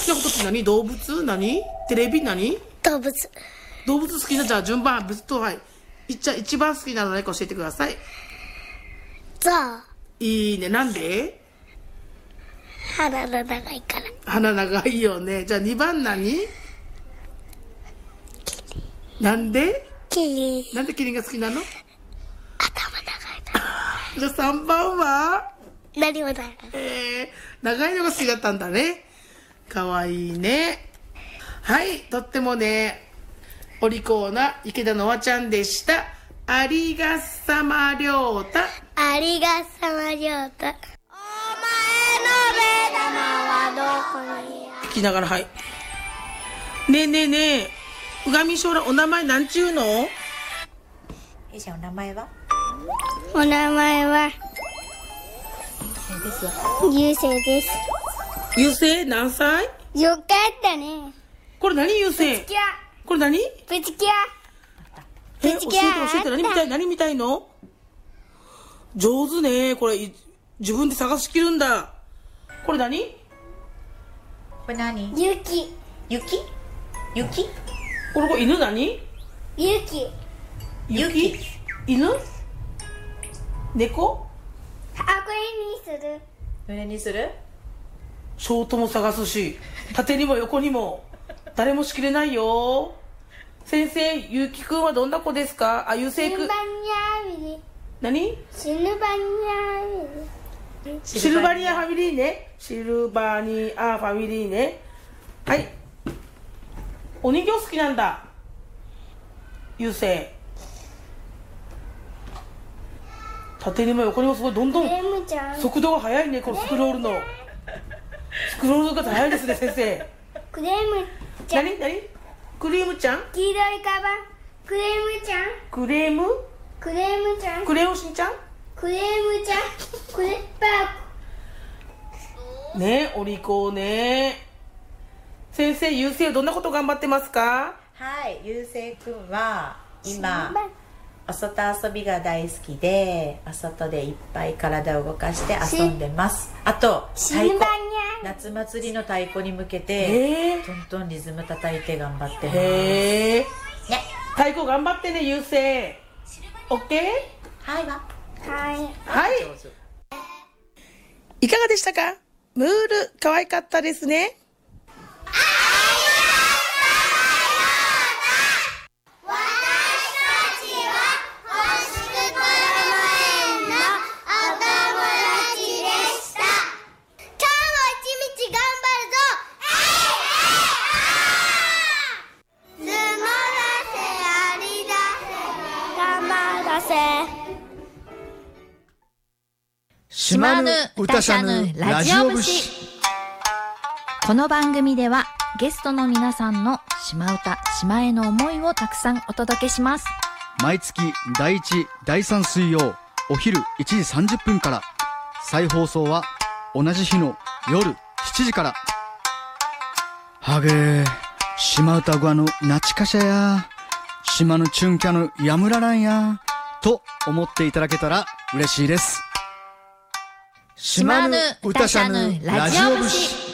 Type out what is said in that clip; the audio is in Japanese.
きなことって何？動物？何？テレビ？何？ 動物。 動物好きな、じゃあ順番、別と、はい。一番好きなの何か教えてください。 ゾウ。 いいね。なんで？ 鼻の長いから。 鼻長いよね。じゃあ2番何？なんで？ キリン。 なんでキリンが好きなの？ 頭長いから。 じゃあ3番は？ 何もない。 長いのが好きだったんだね。かわいいね。はい、とってもね、お利口な池田のわちゃんでした。ありがさまりょうた。 ありがさまりょうた。お前の目玉はどこにある？ 聞きながら、はい。ねえねえねえ、うがみしょうら、お名前なんちゅうの？ じゃあお名前は？ お名前はゆうせいです。 ゆうせい何歳？ よかったね。 これ何？ゆうせい。 プチキャ。 これ何？ プチキャ。 教えて何みたい？何みたいの？上手ね。これ自分で探しきるんだ。これ何？ これ何？ 雪。 雪？雪？ これ犬何？ 雪。 雪？犬？猫？ あ、これにする。 どれにする？ ショートも探すし、縦にも横にも誰もしきれないよ。先生、ゆうきくんはどんな子ですか？あ、ゆうせいくん。何？ シルバニアファミリー。 シルバニアファミリーね。シルバニアファミリーね。はい。お人形好きなんだ。ゆうせい。縦にも横にもすごいどんどん速度が速いね。このスクロールの。スクロールが速いですね、先生。 クレームちゃん。 何？クリームちゃん？ 黄色いカバン。クレームちゃん。 クレーム？ クレームちゃん。 クレヨンしんちゃん？ クレームちゃん。クレパーク。 ねえ、お利口ね。先生、ゆうせいはどんなこと頑張ってますか？ はい、ゆうせいくんは今お外遊びが大好きで、お外でいっぱい体を動かして遊んでます。あと太鼓、夏祭りの太鼓に向けてトントンリズム叩いて頑張ってます。 ね、太鼓頑張ってね、ゆうせい。オッケー？ はいわ。 はい。 はい。いかがでしたか？ムール、可愛かったですね。 島ぬ歌しゃぬラジオ節。この番組ではゲストの皆さんの島唄、島への思いをたくさんお届けします。 毎月第1、第3水曜お昼1時30分から、再放送は同じ日の夜7時から。はげー、島唄ごのなちかしゃや、島のチュンキャのやむららんやと思っていただけたら嬉しいです。 島ぬ歌しゃぬラジオ節。